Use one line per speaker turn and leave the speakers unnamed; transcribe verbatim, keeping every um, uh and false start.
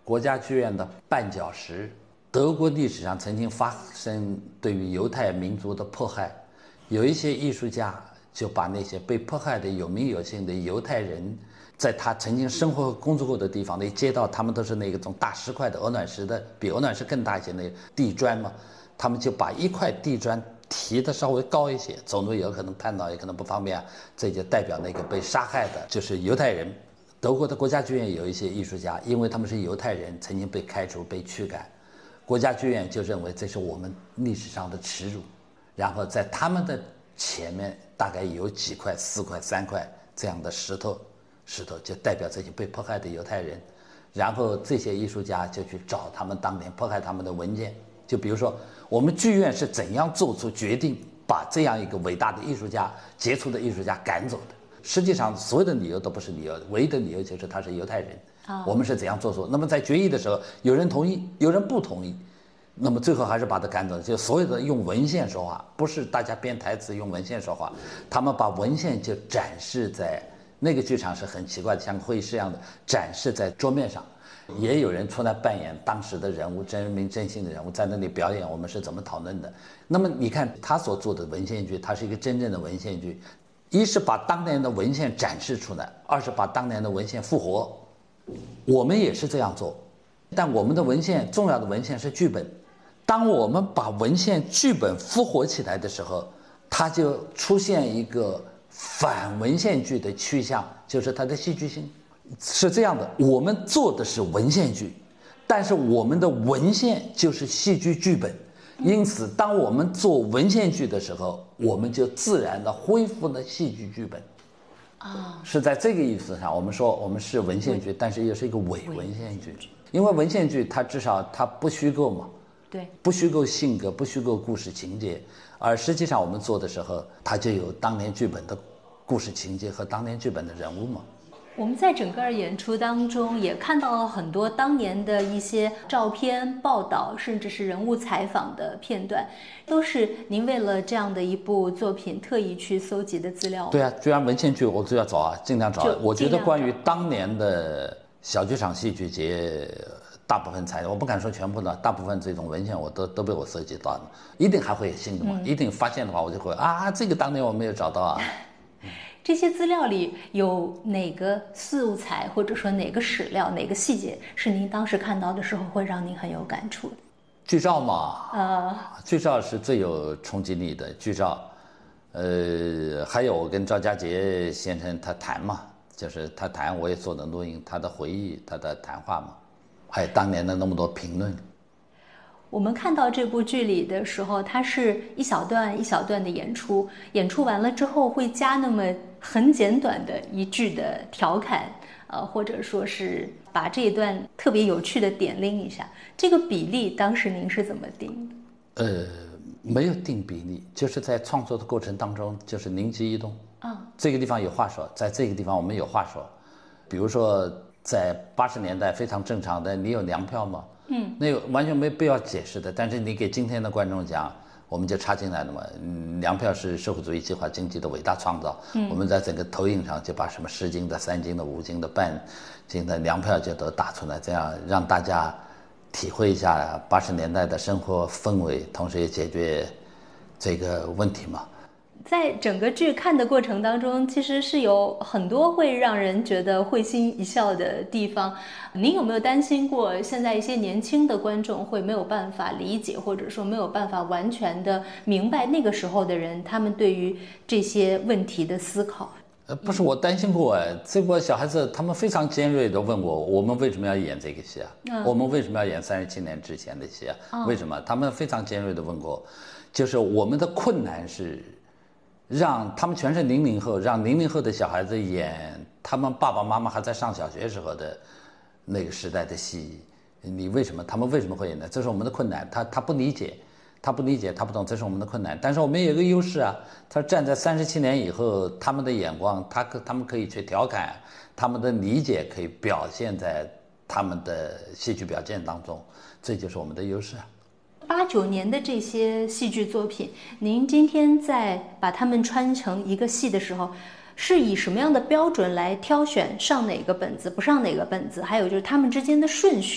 国家剧院的绊脚石。德国历史上曾经发生对于犹太民族的迫害，有一些艺术家就把那些被迫害的有名有姓的犹太人，在他曾经生活和工作过的地方，那街道他们都是那个种大石块的鹅卵石的，比鹅卵石更大一些那个地砖嘛，他们就把一块地砖提的稍微高一些，走路有可能绊倒，也可能不方便啊，这就代表那个被杀害的就是犹太人。德国的国家剧院有一些艺术家，因为他们是犹太人，曾经被开除、被驱赶，国家剧院就认为这是我们历史上的耻辱，然后在他们的前面大概有几块、四块、三块这样的石头，石头就代表这些被迫害的犹太人，然后这些艺术家就去找他们当年迫害他们的文件，就比如说我们剧院是怎样做出决定把这样一个伟大的艺术家、杰出的艺术家赶走的。实际上所有的理由都不是理由，唯一的理由就是他是犹太人。哦、我们是怎样做出？那么在决议的时候，有人同意，有人不同意，那么最后还是把他赶走。就所有的用文献说话，不是大家编台词用文献说话，他们把文献就展示在那个剧场是很奇怪的，像会议室一样的展示在桌面上。也有人出来扮演当时的人物，真名真姓的人物，在那里表演我们是怎么讨论的。那么你看他所做的文献剧，它是一个真正的文献剧。一是把当年的文献展示出来，二是把当年的文献复活。我们也是这样做，但我们的文献重要的文献是剧本。当我们把文献剧本复活起来的时候，它就出现一个反文献剧的趋向，就是它的戏剧性是这样的。我们做的是文献剧，但是我们的文献就是戏剧剧本。因此当我们做文献剧的时候，我们就自然地恢复了戏剧剧本。啊，是在这个意思上，我们说我们是文献剧，但是又是一个伪文献剧。因为文献剧它至少它不虚构嘛，对，不虚构性格，不虚构故事情节，而实际上我们做的时候，它就有当年剧本的故事情节和当年剧本的人物嘛。
我们在整个演出当中也看到了很多当年的一些照片、报道，甚至是人物采访的片段，都是您为了这样的一部作品特意去搜集的资料。
对啊，居然文献剧我就要找啊，尽量找。我觉得关于当年的小剧场戏剧节，大部分材料我不敢说全部的，大部分这种文献我都都被我搜集到了，一定还会有新的嘛，嗯、一定发现的话我就会啊，这个当年我没有找到啊。
这些资料里有哪个素材，或者说哪个史料、哪个细节，是您当时看到的时候会让您很有感触的？
剧照嘛，呃，剧照是最有冲击力的。剧照，呃，还有我跟赵家杰先生他谈嘛，就是他谈，我也做的录音，他的回忆，他的谈话嘛，还有当年的那么多评论。
我们看到这部剧里的时候，它是一小段一小段的演出，演出完了之后会加那么很简短的一句的调侃，呃，或者说是把这一段特别有趣的点拎一下。这个比例当时您是怎么定的？
呃，没有定比例，就是在创作的过程当中，就是灵机一动啊，这个地方有话说，在这个地方我们有话说。比如说在八十年代非常正常的，你有粮票吗？嗯，那个完全没必要解释的，但是你给今天的观众讲，我们就插进来了嘛。嗯，粮票是社会主义计划经济的伟大创造。嗯，我们在整个投影上就把什么十斤的、三斤的、五斤的、半斤的粮票就都打出来，这样让大家体会一下八十年代的生活氛围，同时也解决这个问题嘛。
在整个剧看的过程当中，其实是有很多会让人觉得会心一笑的地方。您有没有担心过，现在一些年轻的观众会没有办法理解，或者说没有办法完全的明白那个时候的人他们对于这些问题的思考？
呃，不是我担心过哎，这波小孩子他们非常尖锐的问我，我们为什么要演这个戏啊？嗯、我们为什么要演三十七年之前的戏啊？哦、为什么？他们非常尖锐的问过，就是我们的困难是。让他们全是零零后，让零零后的小孩子演他们爸爸妈妈还在上小学时候的那个时代的戏，你为什么他们为什么会演呢？这是我们的困难，他他不理解，他不理解，他不懂，这是我们的困难。但是我们有一个优势啊，他站在三十七年以后，他们的眼光，他可他们可以去调侃，他们的理解可以表现在他们的戏剧表现当中，这就是我们的优势啊。
八九年的这些戏剧作品，您今天在把它们穿成一个戏的时候，是以什么样的标准来挑选上哪个本子，不上哪个本子？还有就是它们之间的顺序？